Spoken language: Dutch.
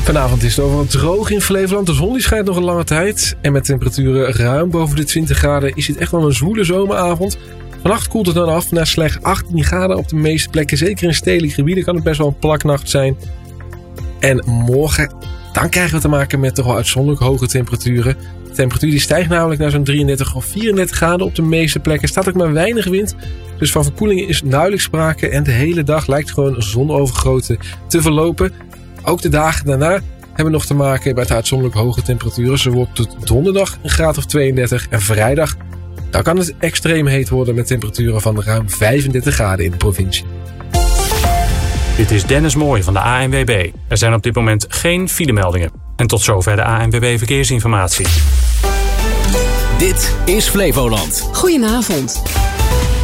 Vanavond is het overal droog in Flevoland. De zon die schijnt nog een lange tijd. En met temperaturen ruim boven de 20 graden is het echt wel een zwoele zomeravond. Vannacht koelt het dan af naar slechts 18 graden op de meeste plekken. Zeker in stedelijke gebieden kan het best wel een plaknacht zijn. En morgen, dan krijgen we te maken met toch wel uitzonderlijk hoge temperaturen. De temperatuur die stijgt namelijk naar zo'n 33 of 34 graden op de meeste plekken. Er staat ook maar weinig wind. Dus van verkoeling is nauwelijks sprake. En de hele dag lijkt gewoon zonovergoten te verlopen. Ook de dagen daarna hebben nog te maken met uitzonderlijk hoge temperaturen. Zo wordt het donderdag een graad of 32 en vrijdag dan kan het extreem heet worden met temperaturen van ruim 35 graden in de provincie. Dit is Dennis Mooij van de ANWB. Er zijn op dit moment geen filemeldingen. En tot zover de ANWB Verkeersinformatie. Dit is Flevoland. Goedenavond.